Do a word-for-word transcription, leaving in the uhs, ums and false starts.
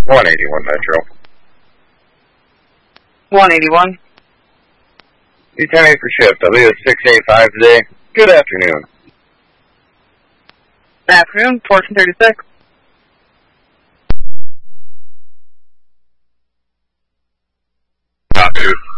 one eighty-one Metro. one eighty-one. You tell me for shift. I believe it's six eighty-five today. Good afternoon. Afternoon, fourteen thirty-six. Not good.